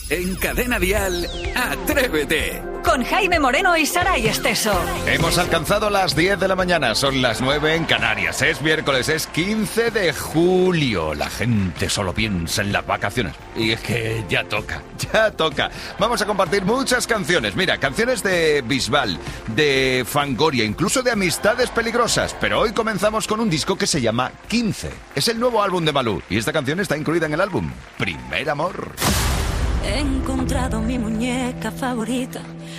En Cadena Dial, Atrévete. Con Jaime Moreno y Saray Esteso. Hemos alcanzado las 10 de la mañana, son las 9 en Canarias. Es miércoles, es 15 de julio. La gente solo piensa en las vacaciones. Y es que ya toca. Vamos a compartir muchas canciones. Mira, canciones de Bisbal, de Fangoria, incluso de Amistades Peligrosas. Pero hoy comenzamos con un disco que se llama 15. Es el nuevo álbum de Malú. Y esta canción está incluida en el álbum Primer Amor. He encontrado mi muñeca favorita.